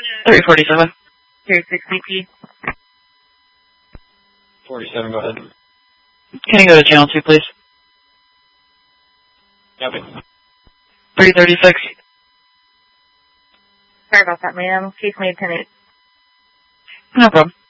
347. Here's 6CP. 47, go ahead. Can you go to channel 2, please? Copy. 336. Sorry about that, ma'am. Case made 10-8. No problem.